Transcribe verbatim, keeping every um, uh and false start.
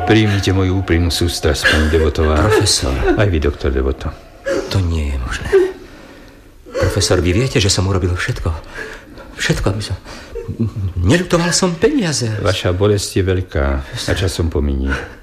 Príjmite moju úprimnú sústrasť, pani Devotová. Profesor. Aj vy, doktor Devoto. To nie je možné. Profesor, vy viete, že som urobil všetko. Všetko, aby som... Neľutoval som peniaze. Vaša bolesť je veľká a časom pominie.